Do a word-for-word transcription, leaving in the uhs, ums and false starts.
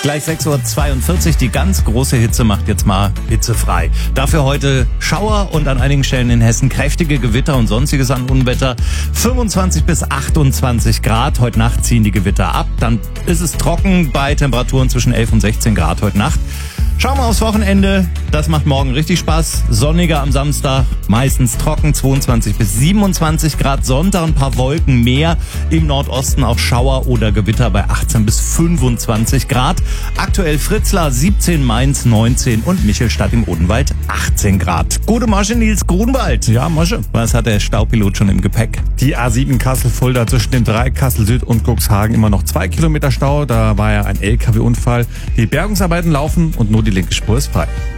Gleich sechs Uhr zweiundvierzig, die ganz große Hitze macht jetzt mal hitzefrei. Dafür heute Schauer und an einigen Stellen in Hessen kräftige Gewitter und sonstiges an Unwetter. fünfundzwanzig bis achtundzwanzig Grad, heute Nacht ziehen die Gewitter ab. Dann ist es trocken bei Temperaturen zwischen elf und sechzehn Grad heute Nacht. Schauen wir aufs Wochenende, das macht morgen richtig Spaß. Sonniger am Samstag, meistens trocken, zweiundzwanzig bis siebenundzwanzig Grad. Sonntag ein paar Wolken mehr, im Nordosten auch Schauer oder Gewitter bei achtzehn bis fünfundzwanzig Grad. Aktuell Fritzlar siebzehn, Mainz neunzehn und Michelstadt im Odenwald achtzehn Grad. Gute Masche, Nils Grunwald. Ja, Masche. Was hat der Staupilot schon im Gepäck? Die A sieben Kassel-Fulda zwischen dem Dreieck Kassel Süd und Cuxhagen immer noch zwei Kilometer Stau. Da war ja ein L K W-Unfall. Die Bergungsarbeiten laufen und nur die linke Spur ist frei.